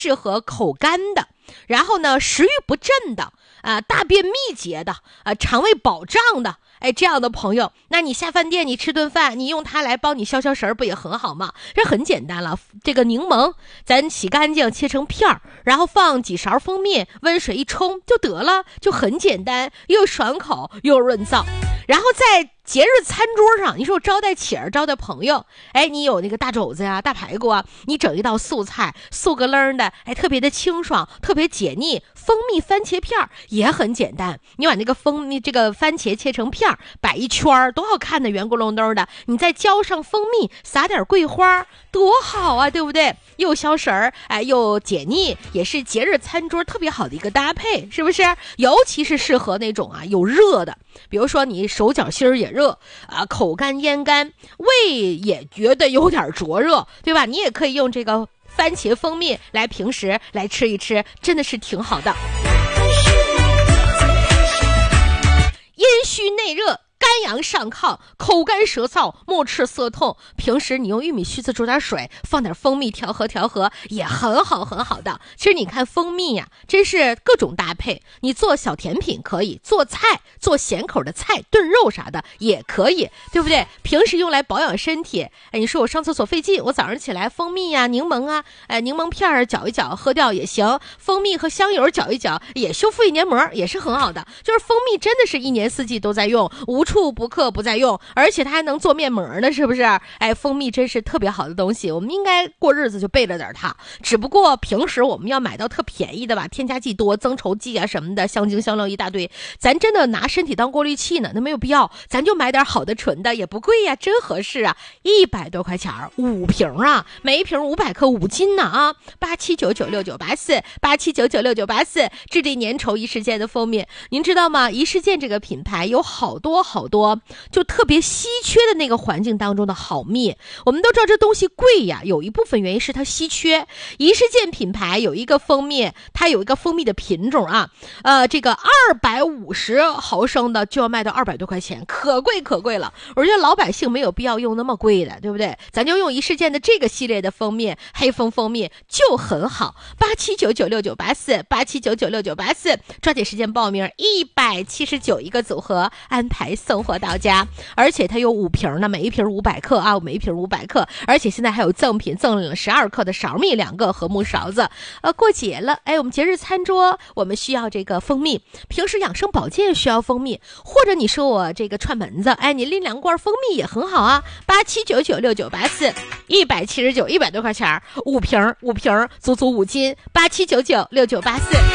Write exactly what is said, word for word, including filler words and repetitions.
适合口干的，然后呢食欲不振的啊、呃，大便秘结的啊、呃，肠胃饱胀的，哎，这样的朋友，那你下饭店你吃顿饭，你用它来帮你消消食儿，不也很好吗？这很简单了，这个柠檬咱洗干净切成片儿，然后放几勺蜂蜜，温水一冲就得了，就很简单，又爽口又润燥。然后在节日餐桌上，你说我招待乞儿招待朋友，哎，你有那个大肘子呀、大排骨啊，你整一道素菜，素个愣的，哎，特别的清爽，特别解腻。蜂蜜番茄片也很简单，你把那个蜂蜜这个番茄切成片，摆一圈，多好看的，圆咕隆咚的，你再浇上蜂蜜，撒点桂花，多好啊，对不对？又消食儿，哎，又解腻，也是节日餐桌特别好的一个搭配，是不是？尤其是适合那种啊有热的，比如说你手脚心儿也热啊，口干咽干，胃也觉得有点灼热，对吧？你也可以用这个番茄蜂蜜来平时来吃一吃，真的是挺好的。阴虚内热，肝阳上亢，口干舌燥，目赤色痛，平时你用玉米须子煮点水，放点蜂蜜调和调和，也很好很好的。其实你看蜂蜜呀、啊，真是各种搭配，你做小甜品可以，做菜做咸口的菜炖肉啥的也可以，对不对？平时用来保养身体，哎，你说我上厕所费劲，我早上起来蜂蜜呀、啊、柠檬啊，哎，柠檬片儿搅一搅喝掉也行，蜂蜜和香油搅一搅也修复一黏膜，也是很好的。就是蜂蜜真的是一年四季都在用，无处不可不在用，而且它还能做面膜呢，是不是？哎，蜂蜜真是特别好的东西，我们应该过日子就备着点它。只不过平时我们要买到特便宜的吧，添加剂多，增稠剂啊什么的，香精香料一大堆，咱真的拿身体当过滤器呢，那没有必要，咱就买点好的纯的，也不贵呀，真合适啊，一百多块钱五瓶啊，每一瓶五百克五斤呢啊，八七九九六九八四，八七九九六九八四，质地粘稠，一世界的蜂蜜，您知道吗？一世界这个品牌有好多好多就特别稀缺的那个环境当中的好蜜，我们都知道这东西贵呀，有一部分原因是它稀缺。一世界品牌有一个蜂蜜，它有一个蜂蜜的品种啊，呃，这个二百五十毫升的就要卖到二百多块钱，可贵可贵了。我觉得老百姓没有必要用那么贵的，对不对？咱就用一世界的这个系列的蜂蜜，黑蜂蜂蜜就很好。八七九九六九八四，八七九九六九八四，抓紧时间报名，一百七十九一个组合，安排送货到家。而且它有五瓶呢，每一瓶五百克啊，每一瓶五百克，而且现在还有赠品，赠了十二克的勺蜜两个和木勺子。呃，过节了，哎，我们节日餐桌我们需要这个蜂蜜，平时养生保健需要蜂蜜，或者你说我这个串门子，哎，你拎两罐蜂蜜也很好啊。八七九九六九八四，一百七十九，一百多块钱，五瓶五瓶，足足五斤，八七九九六九八四。